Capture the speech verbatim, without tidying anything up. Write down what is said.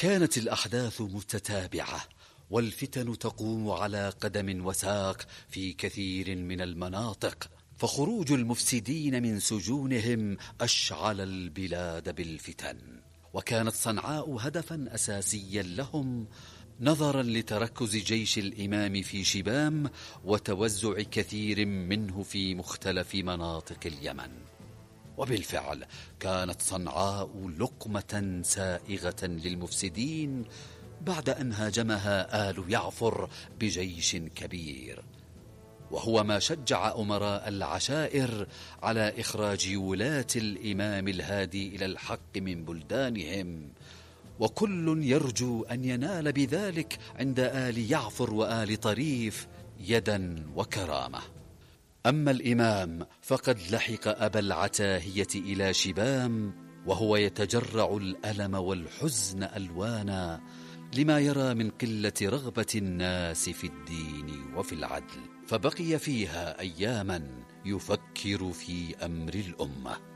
كانت الأحداث متتابعة والفتن تقوم على قدم وساق في كثير من المناطق، فخروج المفسدين من سجونهم أشعل البلاد بالفتن. وكانت صنعاء هدفا أساسيا لهم، نظرا لتركز جيش الإمام في شبام وتوزع كثير منه في مختلف مناطق اليمن. وبالفعل كانت صنعاء لقمة سائغة للمفسدين بعد أن هاجمها آل يعفر بجيش كبير، وهو ما شجع أمراء العشائر على إخراج ولاة الإمام الهادي إلى الحق من بلدانهم، وكل يرجو أن ينال بذلك عند آل يعفر وآل طريف يدا وكرامة. أما الإمام فقد لحق أبا العتاهية إلى شبام وهو يتجرع الألم والحزن ألوانا لما يرى من قلة رغبة الناس في الدين وفي العدل، فبقي فيها أياما يفكر في أمر الأمة.